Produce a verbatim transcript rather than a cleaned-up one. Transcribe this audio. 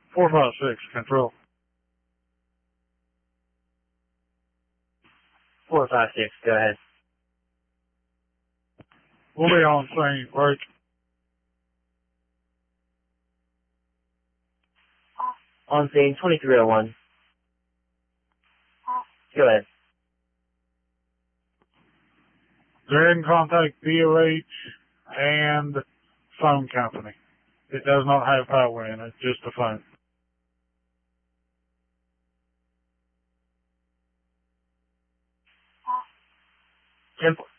four five six, control. four five six, go ahead. We'll be on scene, break. On scene, twenty-three oh one. Go ahead. Go ahead and contact B O H and phone company. It does not have power in it, just a phone. ten